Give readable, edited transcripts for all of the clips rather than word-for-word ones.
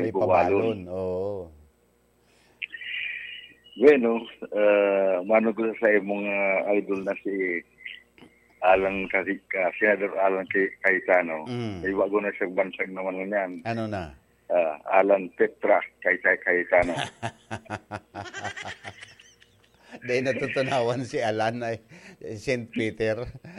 May pabalon. Oo. Bueno, mano ko sa imong idol na si Senador Alan Cayetano. May bago na siyang bansag naman ngayon. Ano na? Alan Petra Cayetano. Dahil natutunawan si Alan ay St. Peter.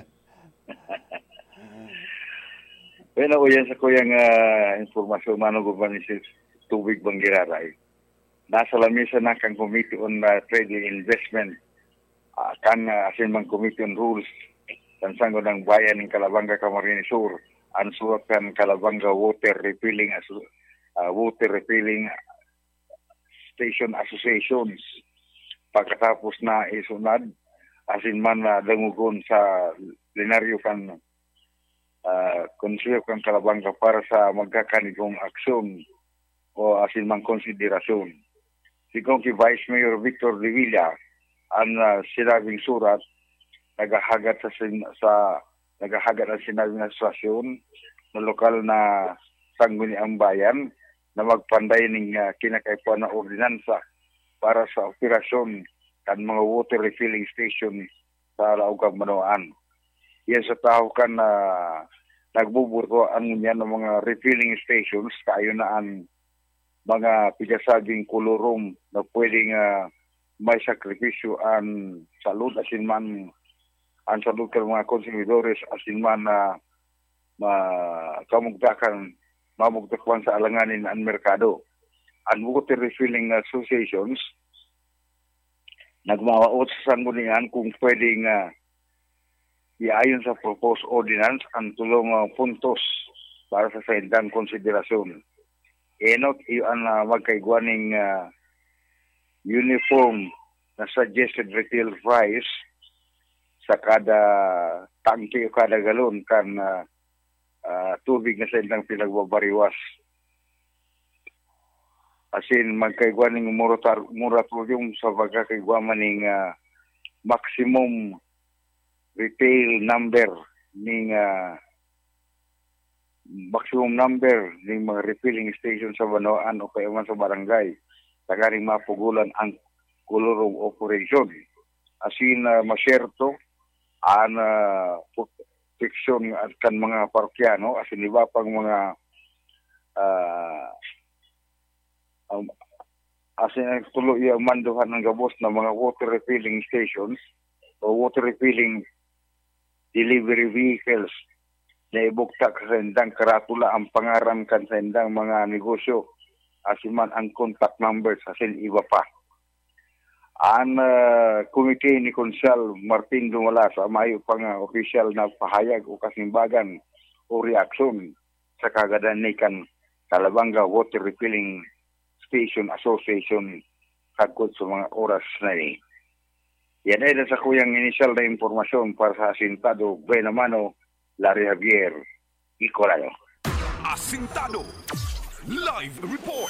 Bueno, yan sa kuyang informasyon, mano ko ba ni si Tubig Banggiraray. Nasa lamisa na kang Committee on Trade and Investment, kan asin mang Committee on Rules, kan sanggo ng bayan ng Calabanga, Camarines Sur, ang suwat kan Calabanga Water Refilling Station Associations. Pagkatapos na isunad, asin man dangugon sa plenaryo kan Konseyo kan Calabanga para sa magkakanigong aksyon o asin mang konsiderasyon. Sigong si Vice Mayor Victor De Villa ang sinabing surat nagahagat ang sinabing asosasyon na lokal na sangguniang bayan na magpanday ng kinakaipuan na ordinansa para sa operasyon kan mga water refilling station sa Laugab Manoan. Yan sa tao kan na nagbuburto ang yan ng mga refilling stations kayo na ang mga pigasaging kolorom na pwedeng may sakripisyo ang salud asin man ang salud ng mga konsumidores asin man mamugtakwan sa alanganin ang merkado. Ang water refilling associations nagmawaot sa sanggunian kung pwedeng iayon sa proposed ordinance ang tulong puntos para sa saindang konsiderasyon. Enot iyon magkaigwaning uniform na suggested retail price sa kada tangke o kada galon kan tubig na saindang pinagbabariwas. Asin magkaigwaning moratorium sa pagkakaigwaman ng maximum retail number ng mga refilling station sa Banoan o kaya man sa barangay. Tagaring mapugulan ang kolorom operation. Asin masyerto ang proteksyon at kan mga parkyano asin iba pang mga asin tuloy ang manduhan ng gabos na mga water refilling stations o water refilling delivery vehicles na ibuktak sa sendang karatula ang pangaran kan sendang mga negosyo asiman ang contact numbers asin iba pa. Ang komite ni Konsal Martin Dumalasa mayo pang official na pahayag o kasimbagan o reaksyon sa kagadan ni kan Calabanga Water Refilling Station Association kagkod sa mga oras na ni. Yan ay sa kuyang initial na informasyon para sa Asintado Buenamano, Larry Javier, Icolayo. Asintado Live Report.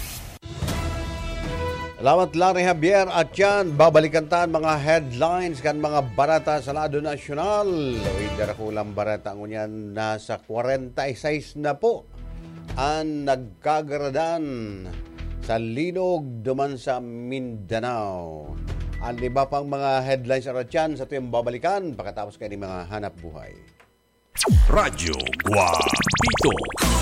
Salamat Larry Javier at yan, babalikan tayo mga headlines kan mga barata sa lado nasyonal. Uy, darakulang barata ngunyan nasa 46 na po ang nagkagaradan sa linog duman sa Mindanao. Ang iba pang mga headlines at yan sa tuyong babalikan pagkatapos kayo ng mga hanap buhay. Radyo Guapito.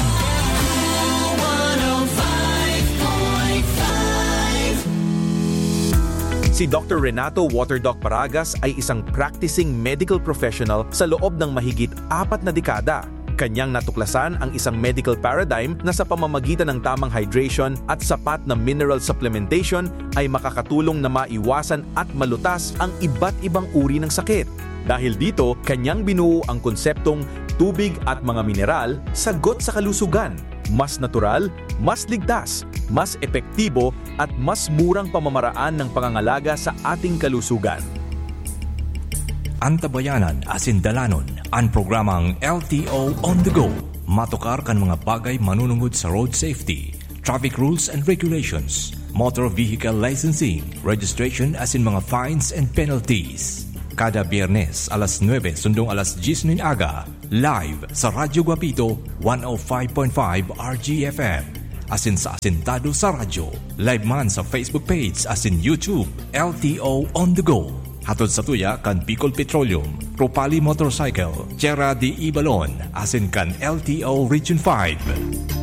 Si Dr. Renato Waterdoc Paragas ay isang practicing medical professional sa loob ng mahigit 4 na dekada. Kanyang natuklasan ang isang medical paradigm na sa pamamagitan ng tamang hydration at sapat na mineral supplementation ay makakatulong na maiwasan at malutas ang iba't ibang uri ng sakit. Dahil dito, kanyang binuo ang konseptong tubig at mga mineral, sagot sa kalusugan. Mas natural, mas ligtas, mas epektibo at mas murang pamamaraan ng pangangalaga sa ating kalusugan. Antabayanan asin dalanon ang programang LTO on the go. Matukar kan mga bagay manunungod sa road safety, traffic rules and regulations, motor vehicle licensing, registration asin mga fines and penalties. Kada Biyernes alas 9 sundong alas 10 aga, live sa Radyo Guapito 105.5 RGFM. asin sa Asintado sa radyo. Live man sa Facebook page asin YouTube, LTO On The Go. Hatod sa tuya kan Bicol Petroleum, Propali Motorcycle, Tierra de Ibalon, asin kan LTO Region 5.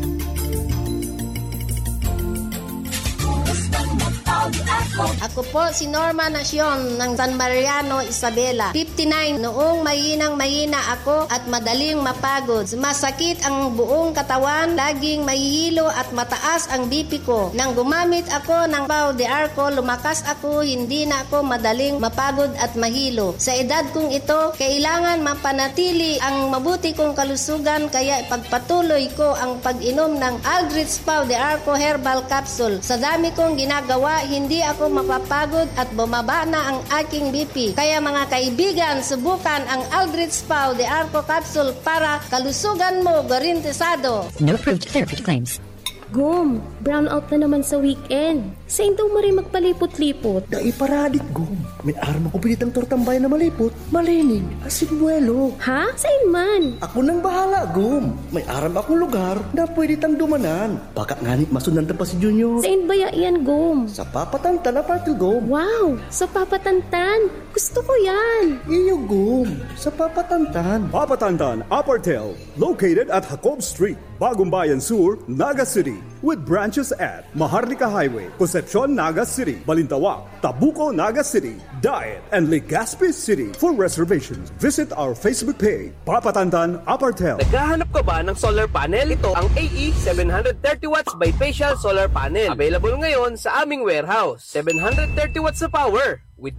Ako po si Norma Nacion ng San Mariano, Isabela. 59. Noong mahina ako at madaling mapagod. Masakit ang buong katawan, laging mahihilo at mataas ang BP ko. Nang gumamit ako ng Pau de Arco, lumakas ako, hindi na ako madaling mapagod at mahilo. Sa edad kong ito, kailangan mapanatili ang mabuti kong kalusugan, kaya ipagpatuloy ko ang pag-inom ng Aldrich Pau de Arco Herbal Capsule. Sa dami kong ginagawa, hindi ako mapapagod at bumaba na ang aking BP. Kaya mga kaibigan, subukan ang Aldrich Pau de Arco Capsule para kalusugan mo garantisado. No approved therapy claims. Gum, brown out na naman sa weekend. Saan daw mo rin magpalipot-lipot? Dai paradit, Gum. May aram ako pinitang tortambay na malipot. Malinig, asin buwelo. Ha? Saan man? Ako nang bahala, Gum. May aram akong lugar na pwede tang dumanan. Baka nganit masundan pa si Junior. Saan ba yan, Gum? Sa Papatantan na party, Gum. Wow, sa Papatantan. Gusto ko yan. Iyo, Gum. Sa Papatantan. Papatantan Upper Tail, located at Jacob Street, Bagong Bayan Sur, Naga City, with branches at Maharlika Highway, Concepcion, Naga City, Balintawak, Tabuco, Naga City, Diet, and Legazpi City. For reservations, visit our Facebook page, Papatantan Upper Tail. Naghahanap ka ba ng solar panel? Ito ang AE 730 watts bifacial solar panel. Available ngayon sa aming warehouse. 730 watts na power with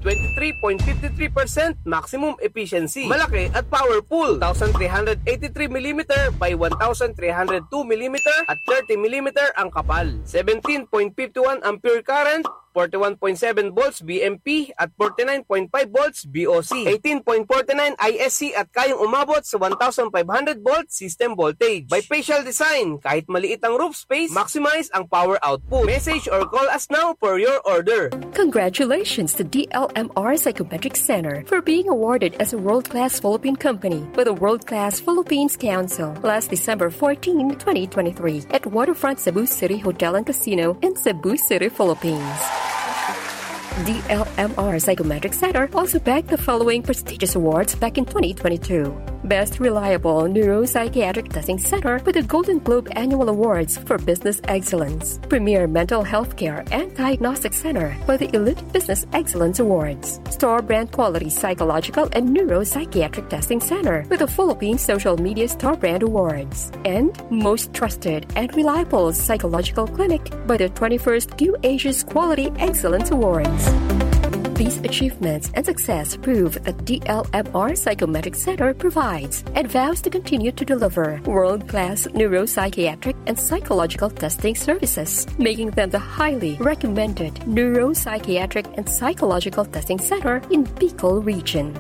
23.53% maximum efficiency. Malaki at powerful. 1,383mm by 1,302mm at 30mm ang kapal. 17.51 ampere current, 41.7 volts BMP at 49.5 volts BOC. 18.49 ISC at kayang umabot sa 1,500 volts system voltage. Bifacial design, kahit maliit ang roof space, maximize ang power output. Message or call us now for your order. Congratulations to DLMR Psychometric Center for being awarded as a world-class Philippine company by the World-Class Philippines Council last December 14, 2023 at Waterfront Cebu City Hotel and Casino in Cebu City, Philippines. DLMR Psychometric Center also bagged the following prestigious awards back in 2022. Best Reliable Neuropsychiatric Testing Center with the Golden Globe Annual Awards for Business Excellence. Premier Mental Health Care and Diagnostic Center by the Elite Business Excellence Awards. Store Brand Quality Psychological and Neuropsychiatric Testing Center with the Philippine Social Media Star Brand Awards. And Most Trusted and Reliable Psychological Clinic by the 21st QAsia's Quality Excellence Awards. These achievements and success prove that DLMR Psychometric Center provides and vows to continue to deliver world-class neuropsychiatric and psychological testing services, making them the highly recommended neuropsychiatric and psychological testing center in Bicol region.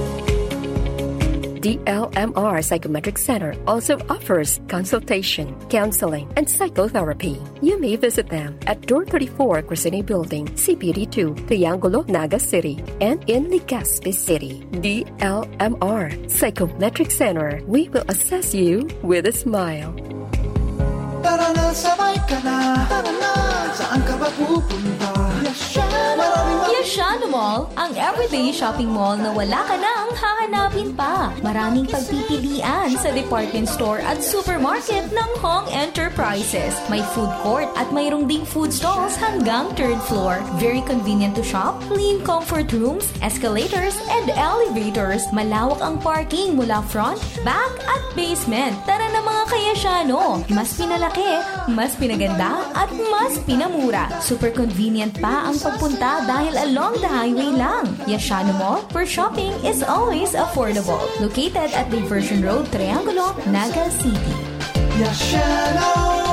DLMR Psychometric Center also offers consultation, counseling, and psychotherapy. You may visit them at Door 34 Crescini Building, CPD 2, Triangulo, Naga City, and in Legazpi City. DLMR Psychometric Center. We will assess you with a smile. Tara na, sabay ka na. Tara na, saan ka ba pupunta? Yashano Mall, ang everyday shopping mall na wala ka nang hahanapin pa. Maraming pagpipilian sa department store at supermarket ng Hong Enterprises. May food court at mayroong ding food stalls hanggang 3rd floor. Very convenient to shop, clean comfort rooms, escalators, and elevators. Malawak ang parking mula front, back, at basement. Tara na mga ka-Yashano. Mas pinalaki, mas pinaganda, at mas pinamura. Super convenient pa ang pagpunta dahil along the highway lang. Yashano Mall, where shopping is always affordable. Located at Diversion Road, Triangulo, Naga City. Yashano!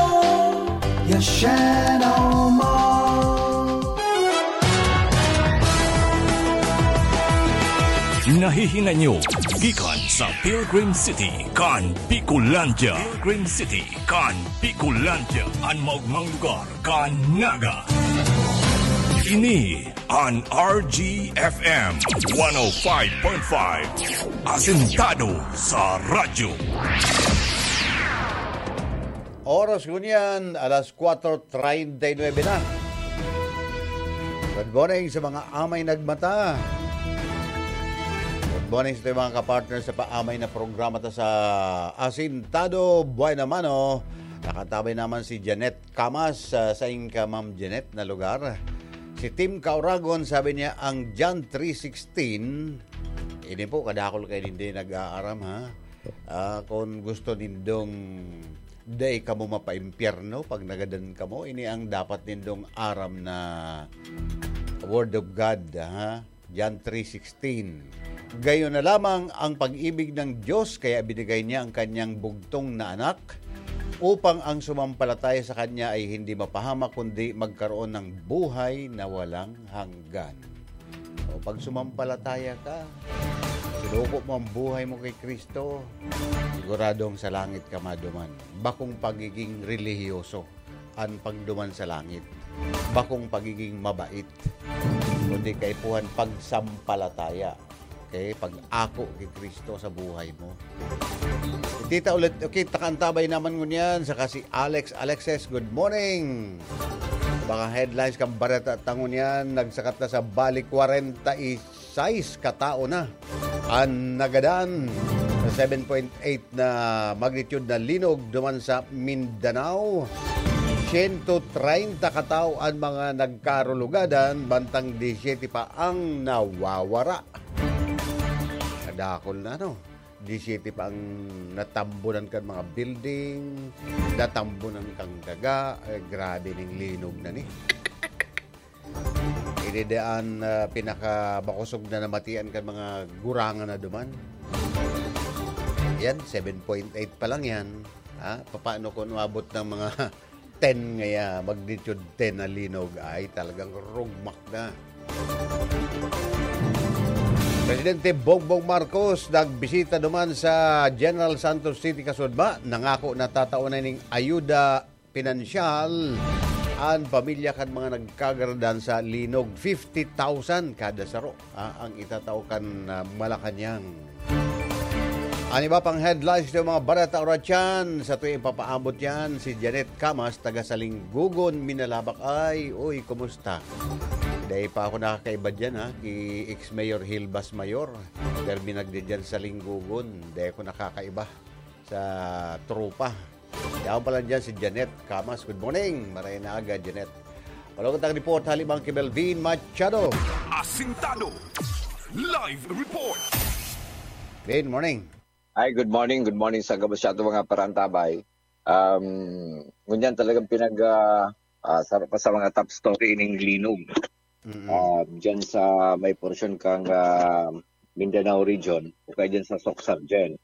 Yashano Mall! Nahihina nyo, gikan sa Pilgrim City, kan Bicolandia. Pilgrim City, kan Bicolandia. Ang maugmang lugar, kan Naga. Ini ang RGFM 105.5. Asintado sa radyo. Oras ko niyan, alas 4:39 na. Good morning sa mga amay nagmata. Good morning sa mga kapartner sa paamay na programa ta sa Asintado Buena Mano. Nakatabay naman si Janet Camas sa ka Ma'am Janet na lugar. Si Tim Cauragon, sabi niya, ang John 3:16. Ini po, kadakol kayo hindi nag-aaram ha. Kung gusto nindong day ka mo mapa-impyerno pag nagadan ka mo, ini ang dapat nindong aram na Word of God ha. John 3:16. Gayon na lamang ang pag-ibig ng Diyos, kaya binigay niya ang kanyang bugtong na anak upang ang sumampalataya sa kanya ay hindi mapahamak kundi magkaroon ng buhay na walang hanggan. O pag sumampalataya ka, sinuko mo ang buhay mo kay Kristo, siguradong sa langit ka maduman. Bakong pagiging relihiyoso ang pagduman sa langit. Bakong pagiging mabait, kundi kaipuhan pagsampalataya. Okay, pag-ako kay Kristo sa buhay mo. Tita ulit, okay, takantabay naman ngunyan sa kasi Alexes, good morning. Baka headlines kang barata at tangon yan, nagsakat na sa balik 46 katao na. Ang nagadaan sa 7.8 na magnitude na linog duman sa Mindanao. 130 katao ang mga nagkarulugadan, bantang 17 pa ang nawawara. Dakol na, no? 17 pa ang natambunan kan mga building, natambunan kang daga, grabe ning linog na ni. Inidaan pinakabakusog na namatian kan mga gurangan na duman. Yan, 7.8 pa lang yan. Ha? Paano kung umabot ng mga 10 ngaya, magnitude 10 na linog, ay talagang rugmak na. Presidente Bongbong Marcos nagbisita duman sa General Santos City, Kasudma. Nangako na tataunan ning ayuda pinansyal ang pamilya kan mga nagkagardan sa linog. 50,000 kada saro ang itataukan Malacanang. Ano ba pang headlines ng mga barata oratyan? Sa tuwing papaabot yan, si Janet Camas, taga Salinggugon, Minalabak. Ay, uy, kumusta? Dahil pa ako nakakaiba dyan ha, ki ex-mayor Hilbas Mayor. Dahil binagdi dyan sa Linggugon. Dahil ako nakakaiba sa trupa. Dahil pala dyan si Janet Camas. Good morning, maray na aga Janet. Wala ko tang report, halimang kay Melvin Machado. Asintado, live report. Good morning. Hi, good morning. Good morning sa kabasyado mga parantabay. Ngunyan talagang sarap pa sa mga top story ining linog. Diyan sa may portion kang Mindanao region o kaya dyan sa Soksab dyan.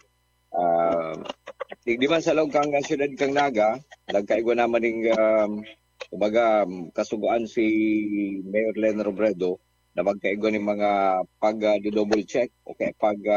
Di man sa loob kang siyudad kang Naga, nagkaigwa naman ng kasuguan si Mayor Len Robredo na magkaigwa ng mga pag-double check o kaya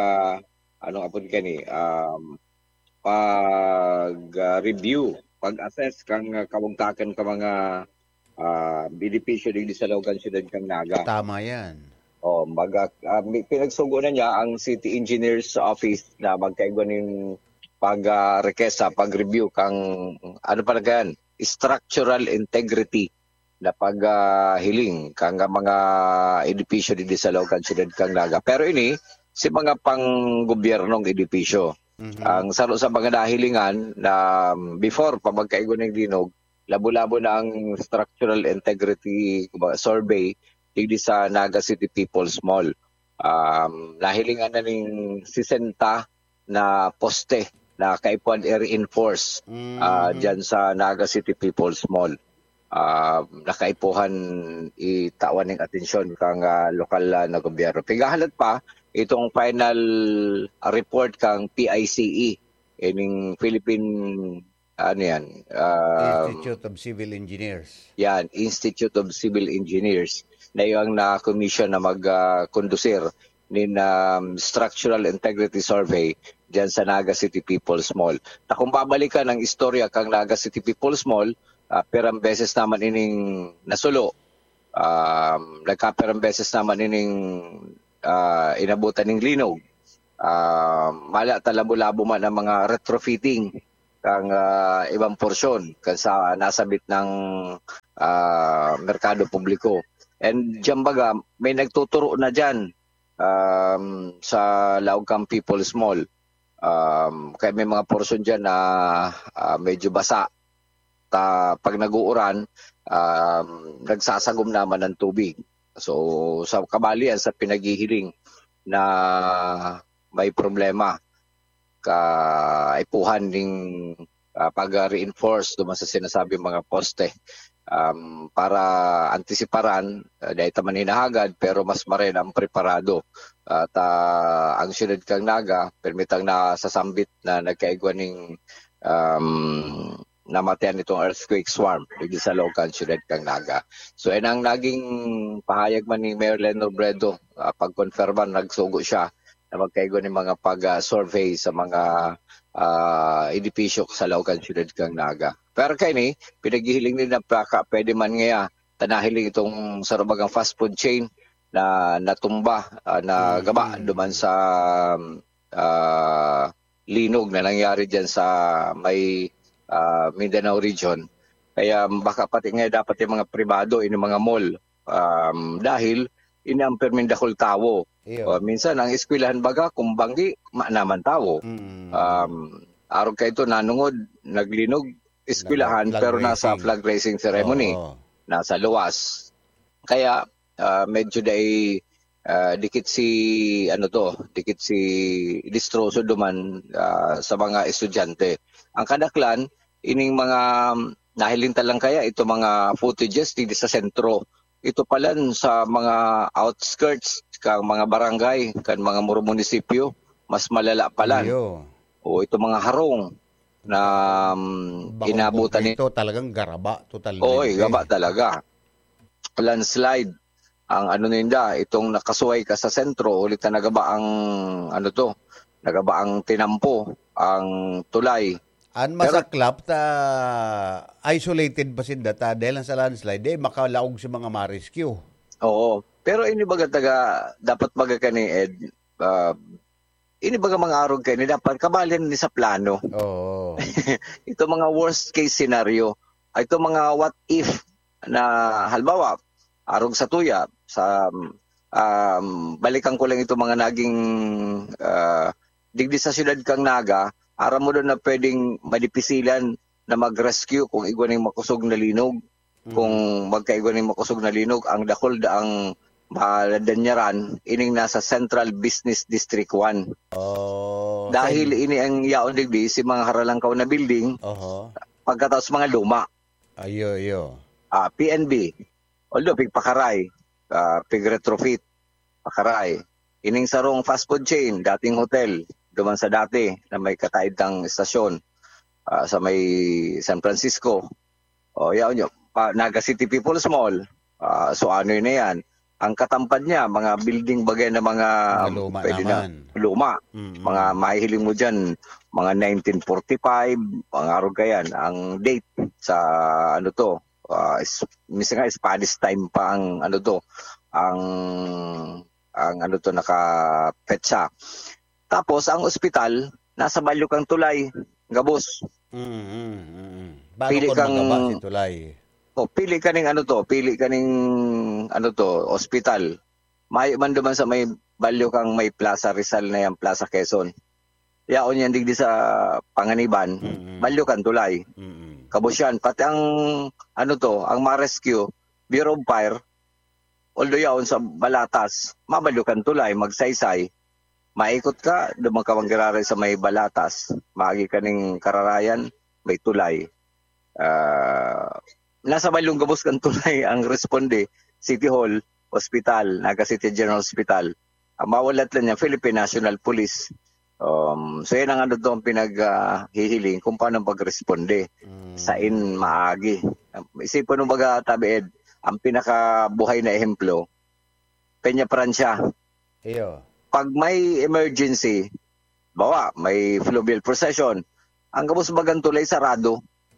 pag-review, pag-assess kang kawagtakan ka mga benepisyo din sa Laugan Siyudad kang Naga. Tama yan. Pinagsugo na niya ang City Engineer's Office na magkaigwa ng pag-requesta, pag-review kang structural integrity na paghiling kang mga edipisyo din sa Laugan Siyudad kang Naga. Pero ini si mga pang-gobyernong edipisyo. Ang saro sa mga nahilingan na before pa magkaigwa ng linog, labo-labo na ang structural integrity survey digdi sa Naga City People's Mall. Nahilingan na ning 60 na poste na kaipuan i-reinforce dyan sa Naga City People's Mall. Nakaipuhan itawan ng atensyon kang lokal na gobyerno. Pigahalat pa itong final report kang PICE, ining Philippine Institute of Civil Engineers. Yan, Institute of Civil Engineers na yung na-commission na mag-kondusir nin structural integrity survey dyan sa Naga City People's Mall. Na kung babalikan ang istorya kang Naga City People's Mall, perang beses naman ining nasulo. Nagkaperang beses naman ining inabutan ng linog. Mala talabo-labo man ang mga retrofitting kang ibang porsyon sa nasabit ng merkado publiko. And diyan baga, may nagtuturo na diyan sa Laogang People's Mall. Kaya may mga porsyon diyan na medyo basa. Pag nag-uuran, nagsasagom naman ng tubig. So sa kabalian, sa pinaghihiling na may problema, kaipuhan ng pag-reinforce duman sa sinasabi mga poste para antisiparan, dahil taman hinahagad pero mas marin ang preparado. At ang Syudad kang Naga, permitang na sasambit na nagkaigwa ng namatayan itong earthquake swarm dito sa Local Syudad kang Naga. So yan ang naging pahayag man ni Mayor Leno Robredo, pag-confirman nagsugo siya na magkaigo ng mga pag-survey sa mga edipisyo sa Local Syudad kang Naga. Pero kayo ni, pinaghihiling din na pwede man nga tanahiling itong sarabagang fast food chain na natumba, na gaba duman sa linog na nangyari dyan sa may Mindanao region. Kaya baka pati nga dapat yung mga pribado in mga mall dahil inampermin dahol tawo. Minsan ang eskwelahan baga kung banggi naman tawo. Araw kayo ito nanungod, naglinog eskwelahan pero nasa flag raising ceremony. Nasa luwas. Kaya medyo dahil dikit si distroso duman sa mga estudyante. Ang kadaklan ining mga nahilinta lang kaya ito mga footages dito sa sentro. Ito pala sa mga outskirts kang mga barangay kan mga munisipyo mas malala pala. O ito mga harong na inabutan ito talagang garaba totalmente. Oy, gaba talaga. Landslide ang ninda itong nakasuway ka sa sentro ulit na nagaba ang nagaba ang tinampo ang tulay. An masaklap isolated pa sin data dahil sa landslide makalaog si mga ma-rescue. Oo. Pero ini baga dapat baga kani Ed ini baga mga arog kani dapat kabalin ni sa plano. Oo. Ito mga worst case scenario. Ito mga what if na halimbawa arog sa tuya sa balikan ko lang ito mga naging digdi sa Syudad kang Naga. Ara mo doon na pwedeng madipisilan na mag-rescue kung igwaning makusog na linog. Kung magkaigwaning makusog na linog, ang dakol ang maladanyaran, ining nasa Central Business District 1. Dahil ini ang yaon digdi, si mga haralangkaw na building, pagkatapos mga luma. PNB, although pigpakaray, pig-retrofit, pakaray. Ining sarong fast food chain, dating hotel, duman sa dati na may kataidang estasyon sa may San Francisco. Yaon nyo, Naga City People's Mall. So ano yun na yan? Ang katampad niya, mga building bagay na mga luma pwede naman. Na luma. Mga mahihiling mo dyan, mga 1945, mga arog kayan. Ang date sa minsan nga Spanish time pa ang nakapetsa. Tapos ang ospital nasa balyo kang tulay, gabos. Pili kang magaba si tulay. Pili ka ning ospital. May man duman sa may balyo kang may Plaza Rizal na yan, Plaza Quezon. Yaon yan digdi sa Panganiban, balyo kang tulay. Kabos yan. Pati ang ang ma-rescue, Bureau of Fire, although yaon sa Balatas, mabalyo kang tulay, magsaysay. Maikot ka, dumang giraray sa may Balatas. Maagi ka ning Kararayan, may tulay. Nasa Balyong Gabos kang tulay ang responde, City Hall, Hospital, Naga City General Hospital. Mawalat lang niya, Philippine National Police. So yan ang pinaghihiling kung paano pag-responde. Sain maagi. Isipin mo baga, Tabi Ed, ang pinakabuhay na ehemplo, Peña Francia. Pag may emergency, may fluvial procession, ang Gabos bagang tulay sarado.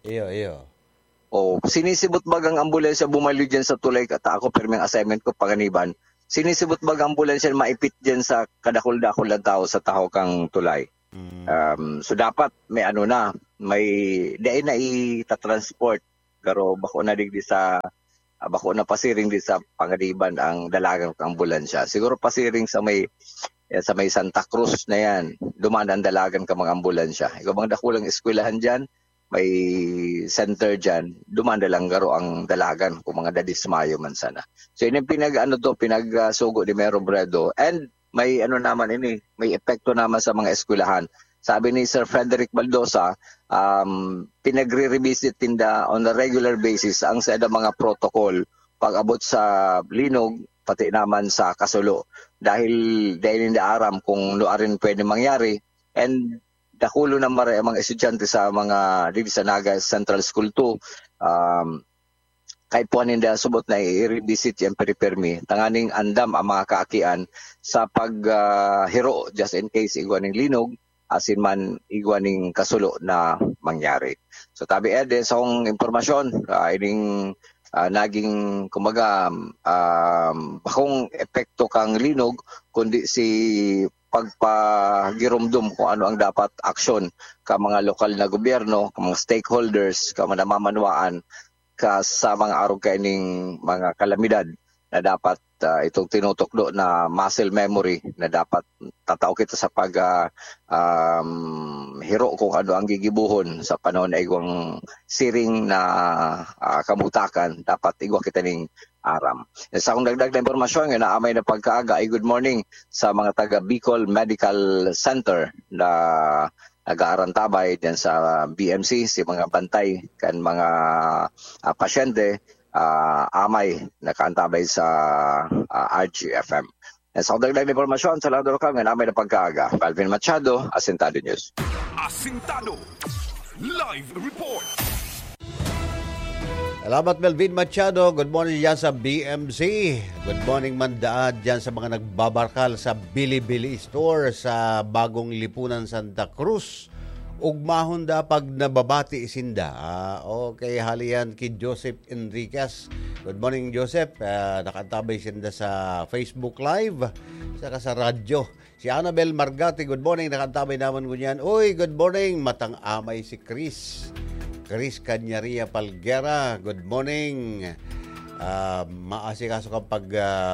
Sinisibot bagang ambulansya bumalik dyan sa tulay, ako perming assignment ko Panganiban, sinisibot bagang ambulansya maipit dyan sa kadakol-dakol na tao sa taho kang tulay. So dapat may may dai na itatransport pero bako na digdi sa bako na pasiring di sa Pangaliban ang dalagang ambulansya. Siguro pasiring sa may Santa Cruz na yan, dumaan ang dalagan ka mga ambulansya. Ikaw bang dakulang eskwelahan dyan, may center dyan, dumaan lang garo ang dalagan kung mga dadismayo man sana. So yun yung pinagsugo ni Mayor Robredo. And may may epekto naman sa mga eskwelahan. Sabi ni Sir Frederick Baldosa, pinagre-revisit on a regular basis ang sa mga protocol pag-abot sa Linog, pati naman sa Kasulo. Dahil hindi aram kung arin pwede mangyari. And dakulo na mga estudyante sa mga dito sa Naga Central School 2, kahit po ninda subot na i-revisit yung peripermi, tanganing andam ang mga kaakian sa paghiro just in case igwaning Linog, asin man igwaning Kasulo na mangyari. So tabi sa akong impormasyon, ining naging kumaga bakong epekto kang Linog, kundi si pagpagirumdum kung ano ang dapat aksyon ka mga lokal na gobyerno, ka mga stakeholders, ka mga namamanwaan ka sa mga arog kaining mga kalamidad na dapat itong tinutukdo na muscle memory na dapat tatao kita sa hiro kung ano ang gigibuhon sa panahon na igwang siring na kamutakan, dapat igwa kita ning aram. Sa akong dagdag na impormasyon nga naamay na pagkaaga ay good morning sa mga taga Bicol Medical Center na nag-aarantabay din sa BMC, si mga bantay kan mga pasyente, amay nakaantabay sa RGFM. Sa akong dagdag na impormasyon sa lado ka nga naamay na pagkaaga. Calvin Machado, Asintado News. Asintado Live Report. Salamat Melvin Machado. Good morning dyan sa BMC. Good morning Mandaad dyan sa mga nagbabarkal sa Bilibili Store sa Bagong Lipunan, Santa Cruz. Ugmahon da pag nababati isinda. Okay, haliyan kay Joseph Enriquez. Good morning Joseph. Nakatabay sinda sa Facebook Live, saka sa radyo. Si Annabel Margati, good morning. Nakatabay naman ko niyan. Uy, good morning. Matang amay si Chris Canyaria Palguera, good morning. Maasikaso kapag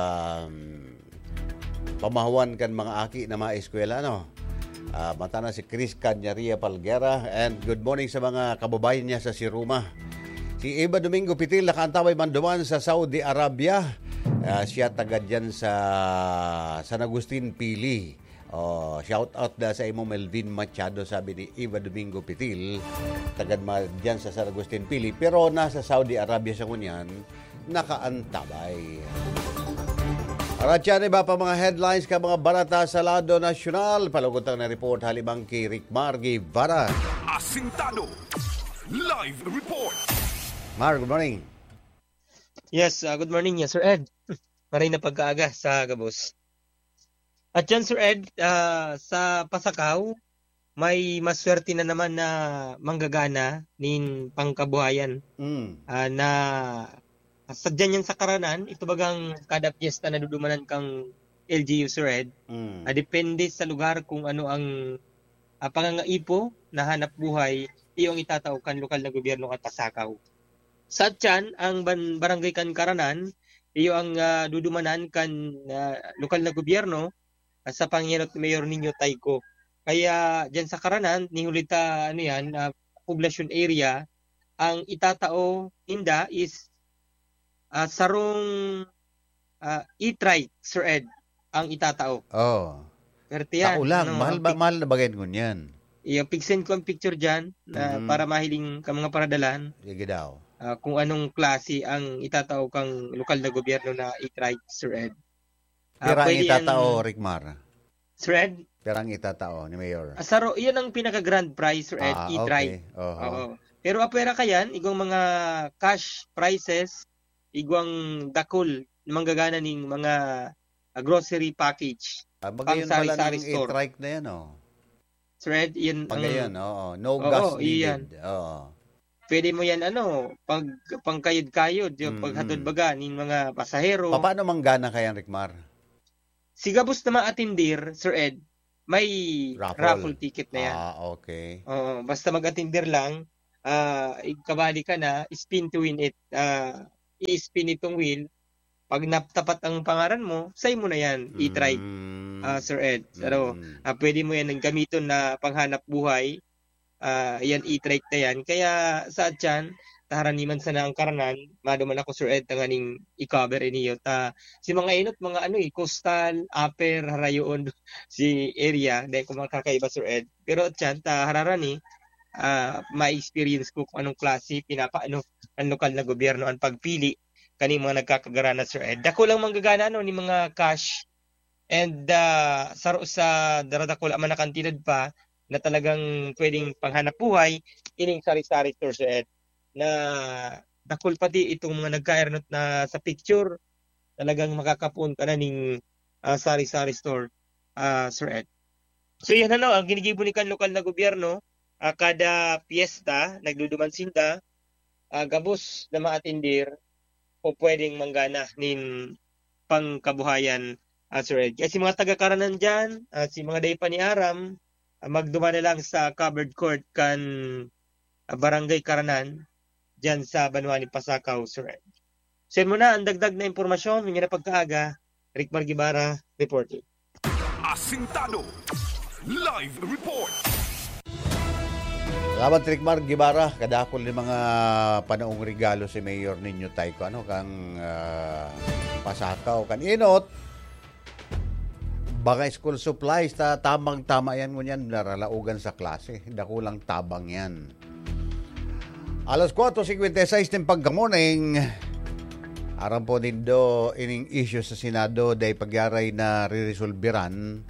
pamahuan kan mga aki na mga eskwela, no? Mata na si Chris Canyaria Palguera, and good morning sa mga kababayan niya sa Siruma. Si Eva Domingo Pitil, nakaantabay Manduman sa Saudi Arabia. Siya taga dyan sa San Agustin, Pili. Shout out na sa imo Melvin Machado, sabi ni Eva Domingo Pitil, tagad dyan sa San Agustin, Pili, pero nasa Saudi Arabia sa kunyan nakaantabay. Aratyan, iba pa mga headlines ka mga barata sa lado nasyonal. Palugutang na report halibang kay Rick Mar Guevara. Asintado Live Report. Mar, good morning. Yes, good morning. Yes, Sir Ed. Maray na pagkaaga sa Gabos. At yan, Sir Ed, sa Pasakaw, may maswerte na naman na manggagana nin pangkabuhayan na sadyan yan sa karanan. Ito bagang kada piyesta na dudumanan kang LGU, Sir Ed. Depende sa lugar kung ano ang pangangaipo na hanap buhay, iyong itatao kan lokal na gobyerno at Pasakaw. Sa tiyan, ang barangay kan karanan, iyo ang dudumanan kan lokal na gobyerno sa Panginoon Mayor Nino Tayko. Kaya dyan sa karanan, ni Hulita, population area, ang itatao inda is sarong e-trike, Sir Ed, ang itatao. Oh. Pertiyan. Taulang, mahal na bagayin ko niyan. Yung pixen ko ang picture dyan para mahiling ka mga paradalan. Sige daw. Kung anong klase ang itatao kang lokal na gobyerno na e-trike, Sir Ed. Perang itatao, Rickmar. Sir Ed? Perang itatao ni Mayor. Saro, iyan ang pinaka-grand prize, Sir Ed, e-trike. Okay. Oo. Pero apera kayan, igwang mga cash prizes, igwang dakol, manggagana ning mga grocery package. Bagayon pala ng e-trike na yan, Sir Ed, yan. Bagayon, no gas needed. Oo. Pwede mo yan, pangkayod-kayod, yung paghatod baga ning mga pasahero. Paano manggana kaya, Rickmar? Si Gabos na maatindir, Sir Ed, may raffle ticket na yan. Okay. Basta mag-attender lang, kabali ka na, spin to win it. I-spin itong wheel. Pag natapat ang pangaran mo, say mo na yan. I-try, Sir Ed. Pero pwede mo yan ng gamiton na panghanap buhay. Yan, i-try na yan. Kaya sa dyan, taharaniman sa naang karanan, maduman ako, Sir Ed, tanganing i-cover iniyo. Si mga inot, mga coastal, upper, harayoon, si area, dahil kung makakaiba, Sir Ed. Pero dyan, tahararani, ma-experience ko kung anong klase, pinapaano ang lokal na gobyerno ang pagpili kaning mga nagkakagarana, Sir Ed. Dako lang manggagana ni mga cash and sa daradako man nakantidad pa na talagang pwedeng panghanap buhay ining sari-sari store, Sir Ed, na dakol pati itong mga nagka-airnot na sa picture talagang makakapun ka na ning sari-sari store, Sir Ed. So yan ang ginigibunikan lokal na gobyerno. Kada piyesta, nagduduman sinda, gabos na maatindir o pwedeng manggana nin pangkabuhayan, Sir Ed. Kasi mga taga-karanan dyan, si mga day pa ni Aram, magduman na lang sa covered court kan barangay Karanan dyan sa Banwani, Pasakaw, Sir Ed. Send mo na ang dagdag na impormasyon, yung na pagkaaga, Rick Margibara, reporting. Asintado, live report. Salamat, Rick Margibara. Kadakol ni mga panaong regalo si Mayor ninyo tayo kang Pasakaw kan inot. Baka school supplies tamang-tama yan ngunyan naralaugan sa klase. Dakulang tabang yan. Alas 4:56 ng pagkamuning. Aram po nindo ining issue sa Senado dahil pagyaray na re-resolveran.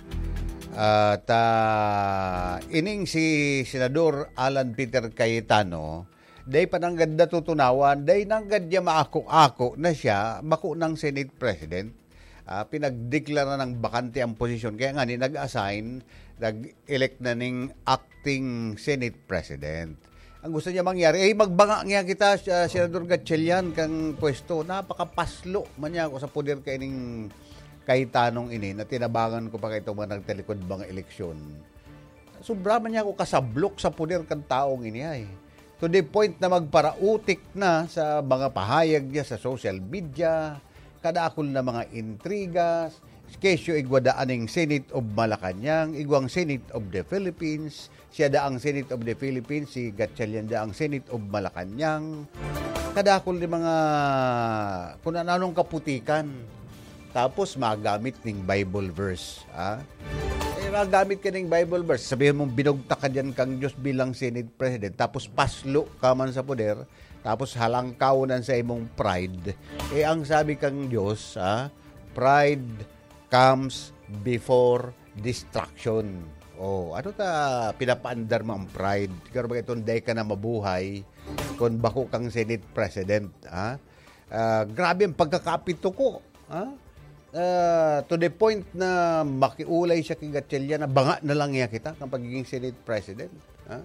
Ining si Senador Alan Peter Cayetano day pananggad na tutunawan day nanggad niya maako-ako na siya maku ng Senate President. Pinagdeklara ng bakante ang posisyon kaya nga nag-assign nag-elect na ning acting Senate President. Ang gusto niya mangyari magbanga niya kita Senador Gatchalian kang pwesto. Napakapaslo man niya ako sa poder kay ning Cayetanong ini na tinabangan ko pa kay itong mga nagtalikod bang eleksyon. Sobra man niya ako kasablok sa puder kan taong ini ay. To the point na magparautik na sa mga pahayag niya sa social media, kadakol na mga intrigas, kesyo igwadaan ng Senate of Malacanang, igwang Senate of the Philippines, siya daang Senate of the Philippines, si Gatchalian daang Senate of Malacanang, kadakol ng mga kung anong kaputikan. Tapos magamit ng Bible verse. Magamit ka ng Bible verse. Sabihin mong binugta ka dyan kang Diyos bilang Senate President. Tapos paslo ka man sa poder. Tapos halangkawnan sa imong pride. Ang sabi kang Diyos, pride comes before destruction. Ano pinapaandar mo ang pride? Pero bakit tunday ka na mabuhay kung bako kang Senate President? Grabe ang pagkakapito ko. To the point na makiulay siya kay Gatchalian na banga na lang niya kita ng pagiging Senate President.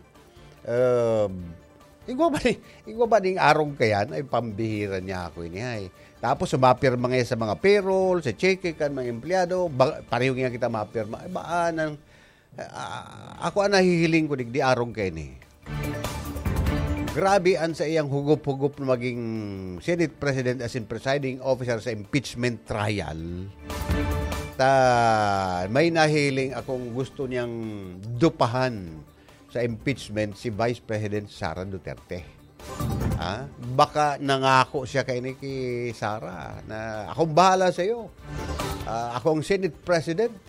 Igwa ba ding arong kayan ay pambihira niya ako ini ay. Tapos sumapirma ngayon sa mga payroll, sa cheque kan mga empleyado, pareho nga kita mapirma. Ako ang nahihiling ko di arong kayo ni. Grabe ang sa iyang hugup-hugup na maging Senate President as in presiding officer sa impeachment trial. May nahiling akong gusto niyang dupahan sa impeachment si Vice President Sara Duterte. Baka nangako siya kay Sara na akong bahala sa iyo. Akong Senate President.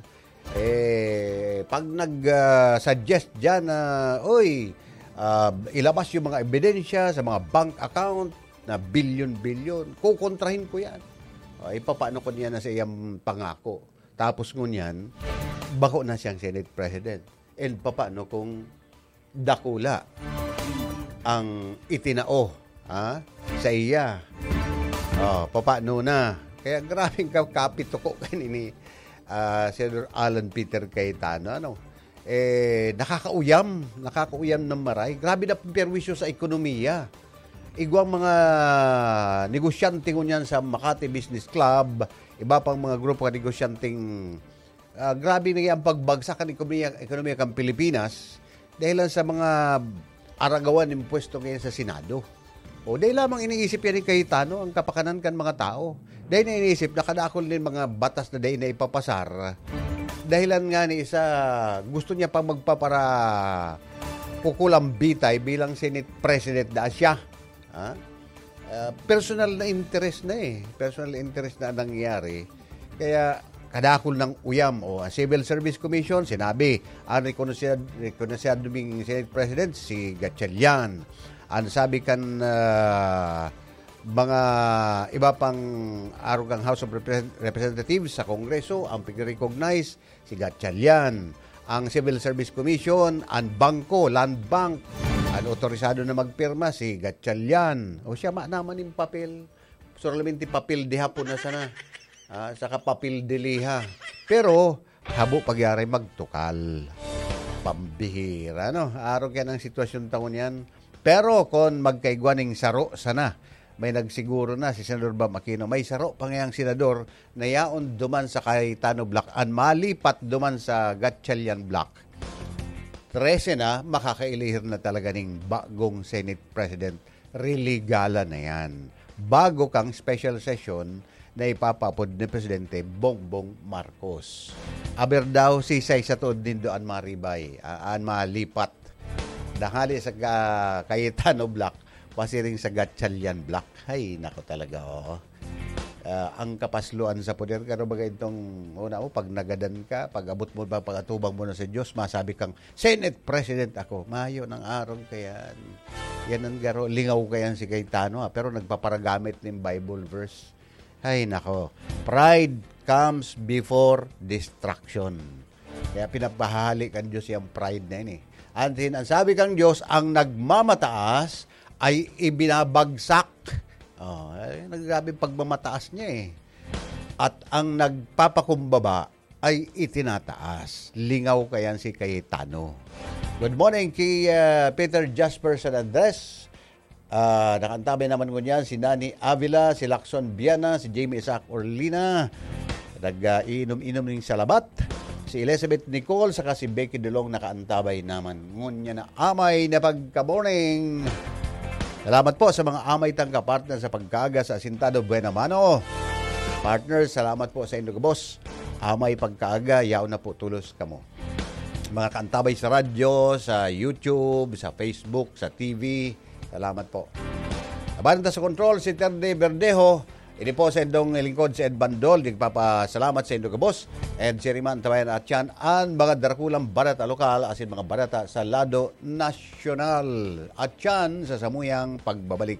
Pag nag-suggest dyan na, ilabas yung mga ebidensya sa mga bank account na bilyon-bilyon, kukontrahin ko yan. Paano ko niya na sa iyang pangako? Tapos ngunyan, bako na siyang Senate President. And paano kung dakula ang itinao sa iya? Paano na? Kaya grabing kapito ko kanini Senator Alan Peter Cayetano. Nakakauyam ng maray. Grabe na perwisyo sa ekonomiya. Igwang mga negosyante ngunyan sa Makati Business Club, iba pang mga grupo ng negosyanteng grabe na ang pagbagsak ng ekonomiya ng Pilipinas dahil lang sa mga aragawan ng pwesto ngayon sa Senado. O dahil lamang iniisip yan ni Cayetano ang kapakanan kan mga tao. Dahil na iniisip na kadakol din mga batas na dahil na ipapasar. Dahilan nga ni isa, gusto niya pang magpapara kukulang bitay bilang Senate President na siya. Personal na interest na Personal interest na nangyari. Kaya kadakol ng uyam o Civil Service Commission, sinabi, ang rekonosyadong Senate President, si Gatchalian. Ang sabi kan mga iba pang arugang House of Representatives sa Kongreso, ang pag-recognize, si Gatchalian. Ang Civil Service Commission, ang bangko, Land Bank, ang otorisado na magpirma, si Gatchalian. O siya naman yung papel. Solamente papel di hapon na sana. Saka papel diliha. Pero, habo pagyari magtukal. Pambihira, no? Araw kaya ng sitwasyon taon yan. Pero, kung magkaigwaning saro sana, may nagsiguro na si Senador Bam Aquino, may saro pa ngayang senador na yaon duman sa Cayetano Block at malipat duman sa Gatchalian Block. 13 na, makakailihir na talaga ng bagong Senate President. Religala na yan. Bago kang special session na ipapapod ni Presidente Bongbong Marcos. Aber daw si sa to din doon maribay, malipat. Dahali sa Cayetano Block, pasiring sa Gatchalian Block. Ay, nako talaga, ang kapasluan sa poder, kano baga itong, pag nagadan ka, pag abot mo ba, pag atubang mo na sa Diyos, masabi kang, Senate President ako. Mayo ng araw kayan. Yan ang garo, lingaw kayan si Cayetano, pero nagpaparagamit ng Bible verse. Ay, nako. Pride comes before destruction. Kaya pinapahali kan Diyos yung pride na yun Ang sabi kang Diyos, ang nagmamataas ay ibinabagsak. Naggrabe pagmamataas niya At ang nagpapakumbaba ay itinataas. Lingaw kayan si Cayetano. Good morning kay Peter Jasper San Andres. Nakantabay naman ko niyan si Nani Avila, si Lacson Viana, si Jamie Isaac Orlina, nag-inom-inom ng salabat, si Elizabeth Nicole, saka si Becky Delong nakaantabay naman. Ngunya na amay na pagka-morning. Salamat po sa mga amay tangka partner sa pagkaaga sa Asintado Buenamano. Partners, salamat po sa inyo boss. Amay pagkaaga, yaw na po tulos kamo. Mga kaantabay sa radyo, sa YouTube, sa Facebook, sa TV, salamat po. Abanda sa control, si Terde Verdejo. Ini po sa indong lingkod si Ed Bandol. Nagpapasalamat sa indong kabos. Ed Siriman, Tabayan at Chan. Ang mga darakulang barata lokal, asin mga barata sa lado nasyonal. At Chan sa samuyang pagbabalik.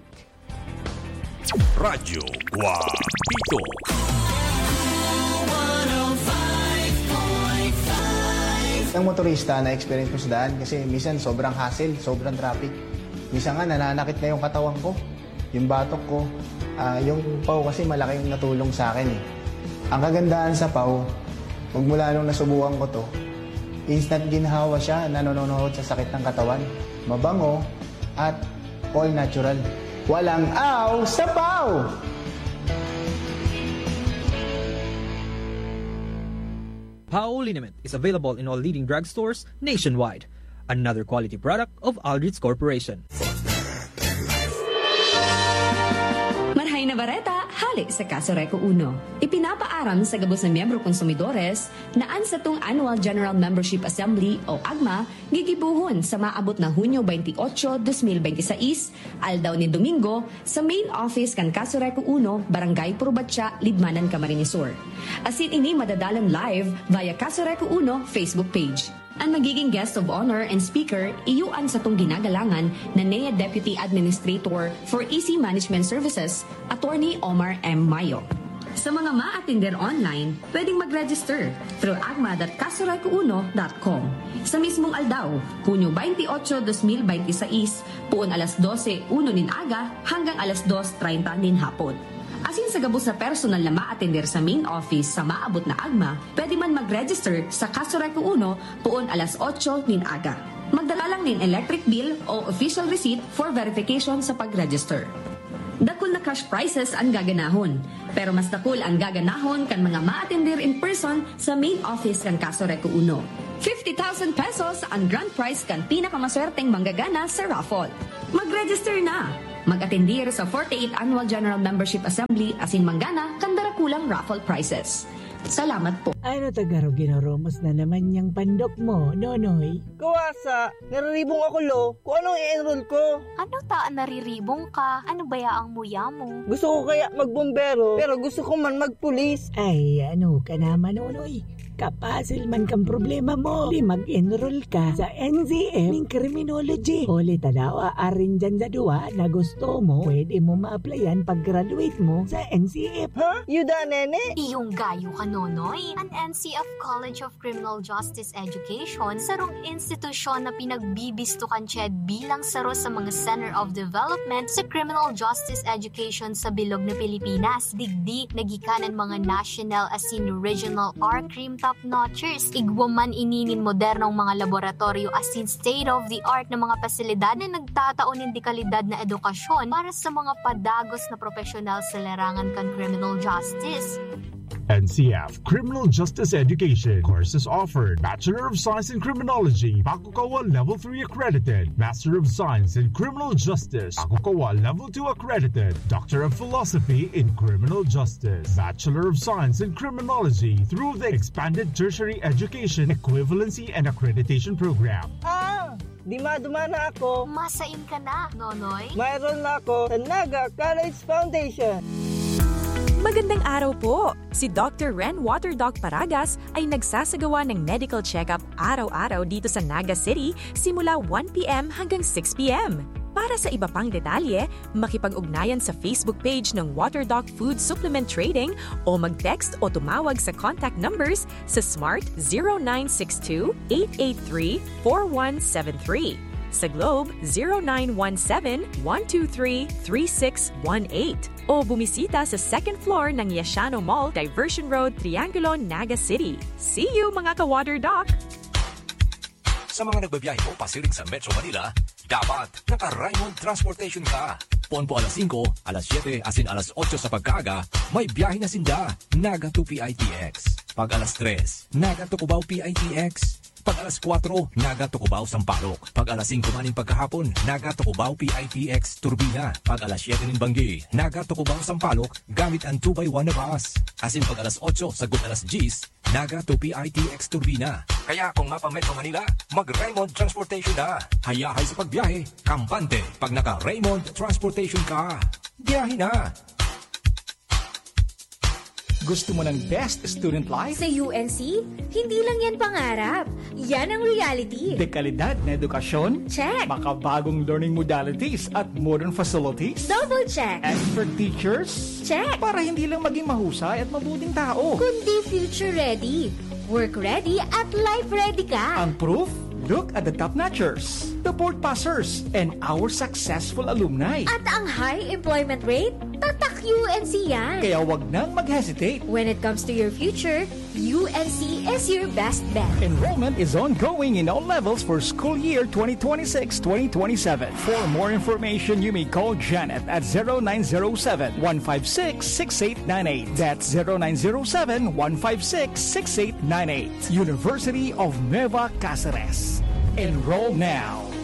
Radyo Guapito. Ang motorista na experience ko sa daan kasi minsan sobrang hassle, sobrang traffic. Minsan nga nananakit na yung katawan ko, yung batok ko. Yung PAW kasi malaking natulong sa akin Ang kagandahan sa PAW, magmula nung nasubukan ko to, instant ginhawa siya, nanonood sa sakit ng katawan. Mabango at all natural. Walang aw sa PAW! PAW Liniment is available in all leading drugstores nationwide. Another quality product of Aldrich Corporation. Marhay na bareta, halik sa Kaso Reco 1. Ipinapaaram sa gabos na miyembro konsumidores na sa tung Annual General Membership Assembly o AGMA gigibuhon sa maabot na Hunyo 28, 2026, aldaw ni Domingo sa main office kan Kaso Reco 1, Barangay Purubatya, Libmanan, Camarines Sur. Asin ini madadalan live via Kaso Reco 1 Facebook page. Ang magiging guest of honor and speaker, iyuan sa tung ginagalangan na NEA Deputy Administrator for EC Management Services, Attorney Omar M. Mayo. Sa mga ma-attender online, pwedeng mag-register through agma.casoreco1.com. Sa mismong aldaw, Hunyo 28, 2026, puon alas 12:01 nin aga hanggang alas 2:30 nin hapon. Asin sa gabos na personal na ma-attender sa main office sa maabot na agma, pwede man mag-register sa Kaso Reco 1 puon alas 8 nin aga. Magdala lang nin electric bill o official receipt for verification sa pag-register. Dakol na cash prizes ang gaganahon. Pero mas dakul ang gaganahon kan mga ma-attendir in person sa main office kan Caso Reco 1. 50,000 pesos ang grand prize kan pinakamaswerteng manggagana sa raffle. Mag-register na! Mag-attendir sa 48th Annual General Membership Assembly asin manggana kan darakulang raffle prizes. Salamat po. Ano tagaro ginaromos na naman yung pandok mo, Nonoy? Kawasa, nariribong ako lo. Kung anong i-enroll ko? Ano taan nariribong ka? Ano ba yaang muya mo? Gusto ko kaya magbombero, pero gusto ko man magpulis. Ay, ano ka naman, Nonoy? Kapasil man kang problema mo. Di mag-enroll ka sa NCF ng Criminology. Uli tadawa arin dyan sa duwa na gusto mo, pwede mo ma-applyan pag-graduate mo sa NCF. Ha? Yuda, nene? Iyong gayo ka, Nonoy. An NCF College of Criminal Justice Education, sarong institusyon na pinagbibistukan siya bilang saro sa mga Center of Development sa Criminal Justice Education sa bilog na Pilipinas. Digdi, nagikanan mga national asin regional R-Crim top-notchers. Igwaman ininin modernong mga laboratorio asin state-of-the-art na mga pasilidad na nagtataon ng dekalidad na edukasyon para sa mga padagos na profesional sa larangan kan criminal justice. NCF Criminal Justice Education courses offered: Bachelor of Science in Criminology, Bakukawa Level 3 accredited; Master of Science in Criminal Justice, Bakukawa Level 2 accredited; Doctor of Philosophy in Criminal Justice, Bachelor of Science in Criminology through the Expanded Tertiary Education Equivalency and Accreditation Program. Di maduma na ako. Masain ka na, Nonoy. Mayroon na ako sa Naga College Foundation. Magandang araw po! Si Dr. Ren Waterdoc Paragas ay nagsasagawa ng medical check-up araw-araw dito sa Naga City simula 1 p.m. hanggang 6 p.m. Para sa iba pang detalye, makipag-ugnayan sa Facebook page ng Waterdoc Food Supplement Trading o mag-text o tumawag sa contact numbers sa Smart 0962-883-4173. Sa Globe 0917-123-3618 o bumisita sa second floor ng Yashano Mall, Diversion Road, Triangulo, Naga City. See you mga ka-Waterdoc! Sa mga nagbabiyahe mo pasiring sa Metro Manila, dapat naka-Raymond Transportation ka. Ponpo alas 5, alas 7, asin alas 8 sa pagkaaga, may biyahe na sinda. Naga to PITX. Pag alas 3, Naga to Cubao PITX. Pag alas 4, Naga to Cubao Sampaloc. Pag alas 5 maning pagkahapon, Naga to Cubao PITX Turbina. Pag alas 7 ng Banggi, Naga to Cubao Sampaloc gamit ang 2x1 na bus. Asin pag alas 8, sagot alas 10, Naga to PITX Turbina. Kaya kung mapa Metro Manila, mag-Raymond Transportation na. Hayahay sa pagbiyahe, kampante. Pag naka-Raymond Transportation ka, biyahe na. Gusto mo ng best student life? Sa UNC, hindi lang yan pangarap. Yan ang reality. Dekalidad na edukasyon? Check. Makabagong learning modalities at modern facilities? Double check. Expert teachers? Check. Para hindi lang maging mahusay at mabuting tao. Kundi future ready, work ready at life ready ka. Ang proof? Look at the top-notchers, the board passers, and our successful alumni. At ang high employment rate? Tatak UNC yan. Kaya wag nang mag-hesitate. When it comes to your future, UNC is your best bet. Enrollment is ongoing in all levels for school year 2026-2027. For more information, you may call Janet at 0907-156-6898. That's 0907-156-6898. University of Nueva Cáceres. Enroll now.